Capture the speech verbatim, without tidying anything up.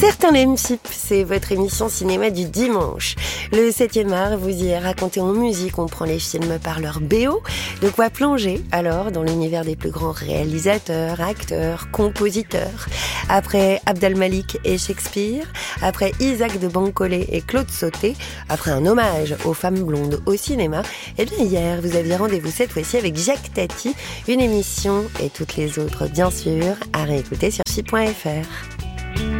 Certains l'aiment, F I P, c'est votre émission cinéma du dimanche. Le septième art vous y est raconté en musique, on prend les films par leur B O. De quoi plonger alors dans l'univers des plus grands réalisateurs, acteurs, compositeurs. Après Abd al-Malik et Shakespeare, après Isaac de Bancolé et Claude Sauté, après un hommage aux femmes blondes au cinéma, et bien hier vous aviez rendez-vous cette fois-ci avec Jacques Tati, une émission et toutes les autres bien sûr à réécouter sur F I P point F R.